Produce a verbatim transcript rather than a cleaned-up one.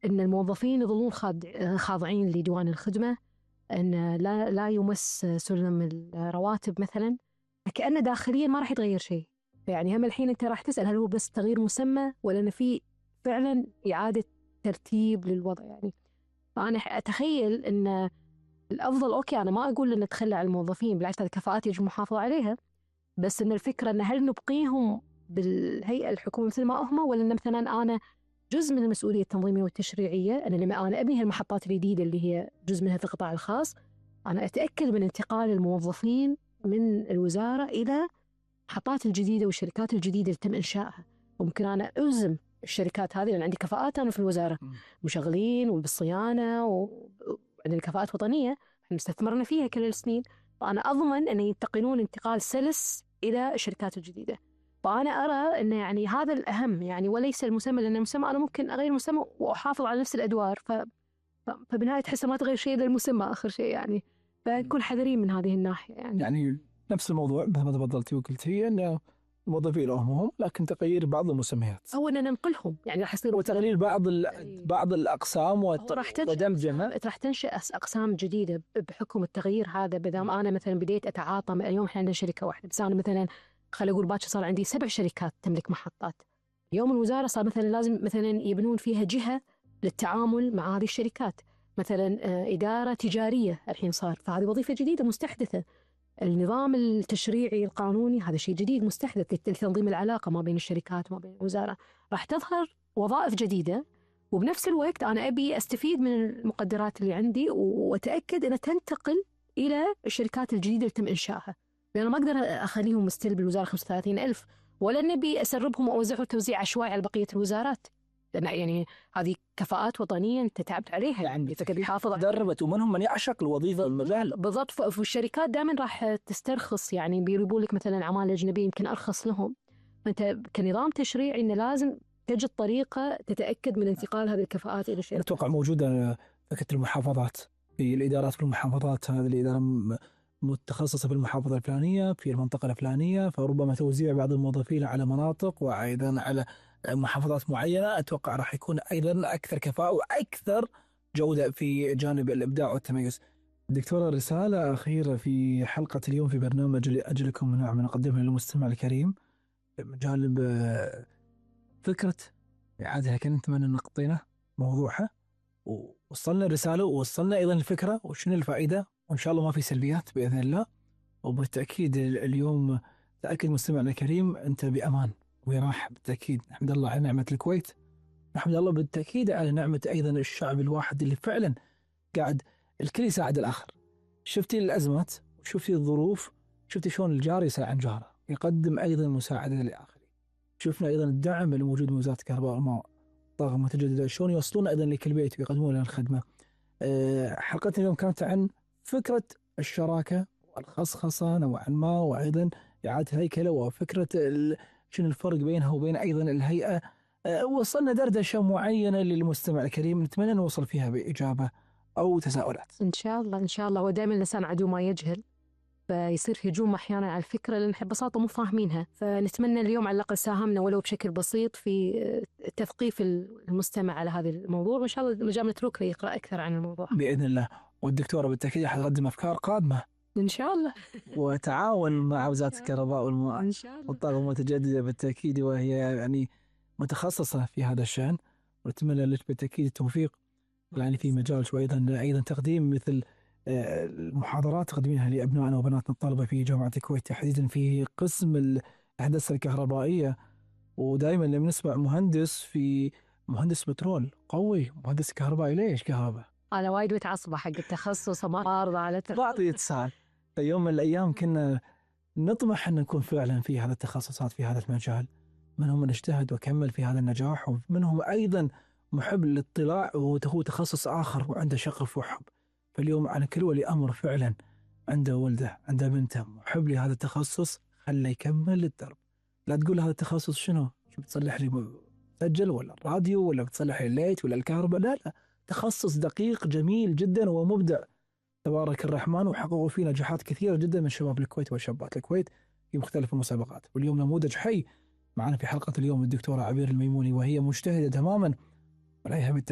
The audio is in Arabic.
أن الموظفين يظلون خاضعين لديوان الخدمة، أن لا لا يمس سلم الرواتب مثلا، كأنه داخليا ما راح يتغير شيء. يعني هم الحين أنت راح تسأل هل هو بس تغيير مسمى ولا أن في فعلا إعادة ترتيب للوضع. يعني فأنا أتخيل أن الأفضل، أوكي أنا ما أقول أن نتخلى عن الموظفين، بالعكس هذه كفاءات يجب المحافظة عليها، بس أن الفكرة أن هل نبقيهم بالهيئة الحكومية مثل ما هم، ولا أن مثلا أنا جزء من المسؤولية التنظيمية والتشريعية، أنا لما أنا أبني هالمحطات الجديدة اللي هي جزء منها في القطاع الخاص، أنا أتأكد من انتقال الموظفين من الوزارة إلى المحطات الجديدة والشركات الجديدة اللي تم إنشائها. وممكن أنا ألزم الشركات هذه، لأن عندي كفاءات أنا في الوزارة مشغلين وبالصيانة وعندنا كفاءات وطنية احنا استثمرنا فيها كل السنين، فأنا أضمن أن ينتقلون انتقال سلس إلى الشركات الجديدة. فأنا أرى أن يعني هذا الأهم، يعني وليس المسمى، لأن المسمى أنا ممكن أغير المسمى وأحافظ على نفس الأدوار، ف... فبنهاية تحس ما تغير شيء للمسمى آخر شيء يعني، فنكون حذرين من هذه الناحية. يعني يعني نفس الموضوع مثل ما تفضلتي وقلتي أن الموظفين هم، لكن تغيير بعض المسميات أو أن ننقلهم، يعني راح يصير وتغيير بعض ال... بعض الأقسام ودمجها. راح تنشأ أقسام جديدة بحكم التغيير هذا. بدام أنا مثلا بديت أتعاطى، اليوم إحنا عندنا شركة واحدة، بس أنا مثلا خلي أقول باكر صار عندي سبع شركات تملك محطات. اليوم الوزارة صار مثلا لازم مثلا يبنون فيها جهة للتعامل مع هذه الشركات، مثلا إدارة تجارية الحين صار، فهذه وظيفة جديدة مستحدثة. النظام التشريعي القانوني هذا شيء جديد مستحدث لتنظيم العلاقة ما بين الشركات وما بين الوزارة. راح تظهر وظائف جديدة، وبنفس الوقت أنا أبي أستفيد من المقدرات اللي عندي وأتأكد أنها تنتقل إلى الشركات الجديدة اللي تم إنشائها، لأن ما أقدر أخليهم مستل بالوزارة خمسة وثلاثين ألف، ولا نبي أسربهم وأوزعهم توزيع عشوائي على بقية الوزارات، لأن يعني هذه كفاءات وطنية أنت تعبت عليها. يعني يحافظ دربت ومنهم من يعشق الوظيفة المجال بالضبط. في الشركات دائما راح تسترخص، يعني بيريبوا لك مثلا عمالة أجنبية يمكن أرخص لهم، فأنت كنظام تشريعي إنه لازم تجد طريقة تتأكد من انتقال هذه الكفاءات إلى الشركات. أتوقع موجودة فكرة المحافظات في الإدارات، في المحافظات هذه الإدارة متخصصة في المحافظة الفلانية في المنطقة الفلانية، فربما توزيع بعض الموظفين على مناطق وأيضا على محافظات معينة. أتوقع راح يكون أيضا أكثر كفاءة وأكثر جودة في جانب الإبداع والتميز. دكتورة، رسالة أخيرة في حلقة اليوم في برنامج أجلكم نعم نقدمها للمستمع الكريم بجانب فكرة إعادة، كان نتمنى نقطينا موضوعها ووصلنا الرسالة ووصلنا أيضا الفكرة وشنو الفائدة، وإن شاء الله ما في سلبيات بإذن الله. وبالتأكيد اليوم تأكد مستمعنا الكريم أنت بأمان وراحة بالتأكيد. نحمد الله على نعمة الكويت، نحمد الله بالتأكيد على نعمة أيضا الشعب الواحد اللي فعلا قاعد الكل يساعد الآخر. شفتي الأزمات وشفتي الظروف، شفتي شلون الجار يسأل عن جاره، يقدم أيضا مساعدة للآخرين. شفنا أيضا الدعم الموجود من وزارة الكهرباء والماء الطاقة المتجددة، شلون يوصلون أيضا لكل بيت ويقدمون لنا الخدمة. أه حلقتنا اليوم كانت عن فكرة الشراكة والخصخصة نوعا ما، وأيضا إعادة هيكلة، وفكرة شنو الفرق بينها وبين أيضا الهيئة. أه وصلنا دردشة معينة للمستمع الكريم نتمنى نوصل فيها بإجابة أو تساؤلات. إن شاء الله إن شاء الله. ودائما الإنسان عدو ما يجهل، فيصير هجوم أحيانا على الفكرة لأن ببساطة مو فاهمينها. فنتمنى اليوم على الأقل ساهمنا ولو بشكل بسيط في تثقيف المستمع على هذا الموضوع، وإن شاء الله مجال نترك له يقرأ أكثر عن الموضوع بإذن الله. والدكتورة بالتأكيد حتقدم أفكار قادمة إن شاء الله وتعاون مع وزارة الكهرباء والماء والطاقة المتجددة بالتأكيد، وهي يعني متخصصة في هذا الشأن، ونتمنى لك بالتأكيد التوفيق يعني في مجال شوي أيضا أيضا تقديم مثل المحاضرات تقدمينها لأبنائنا وبناتنا الطلبة في جامعة الكويت تحديدا في قسم الهندسة الكهربائية. ودائما لما نسمع مهندس في مهندس بترول قوي، مهندس كهربائي ليش كهرباء؟ أنا وايد متعصبة حق التخصص وما أرضى على بعض يتساءل. في يوم من الأيام كنا نطمح أن نكون فعلا في هذا التخصصات في هذا المجال، منهم من اجتهد وكمل في هذا النجاح، ومنهم أيضا محب للاطلاع وهو تخصص آخر وعنده شغف وحب. فاليوم على كل ولي أمر فعلا عنده ولده عنده بنته محب لهذا التخصص خله يكمل الدرب. لا تقول هذا التخصص شنو بتصلح لي مسجل ولا الراديو ولا بتصلح لي الليت ولا الكهرباء، لا لا، تخصص دقيق جميل جدا ومبدع تبارك الرحمن، وحققوا فيه نجاحات كثيرة جدا من شباب الكويت وشابات الكويت في مختلف المسابقات. واليوم نموذج حي معنا في حلقة اليوم الدكتورة عبير الميموني، وهي مجتهدة تماما عليها بالتأكيد